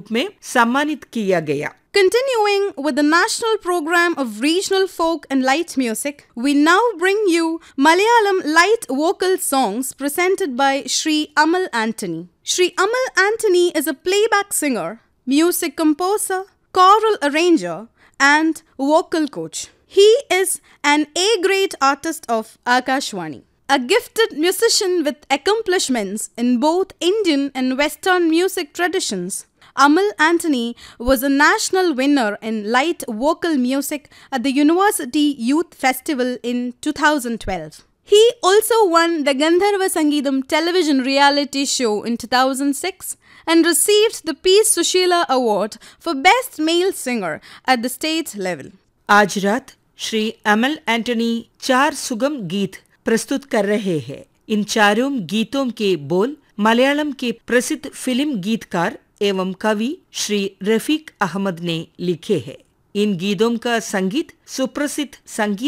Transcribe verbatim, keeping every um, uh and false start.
रूप में सम्मानित किया गया। Continuing with the national program of regional folk and light music, we now bring you Malayalam light vocal songs presented by Shri Amal Antony. Shri Amal Antony is a playback singer, music composer, choral arranger, and vocal coach. He is an A-grade artist of Akashvani, a gifted musician with accomplishments in both Indian and Western music traditions. Amal Antony was a national winner in light vocal music at the University Youth Festival in two thousand twelve. He also won the Gandharva Sangeetham television reality show in two thousand six and received the P. Sushila Award for Best Male Singer at the state level. आज रात श्री अमल Antony चार सुगम गीत प्रस्तुत कर रहे हैं। इन चारों गीतों के बोल मलयालम के प्रसिद्ध फिल्म गीतकार एवं कवि श्री रफीक अहमद ने लिखे हैं। इन गीतों का संगीत सुप्रसिद्ध संगीत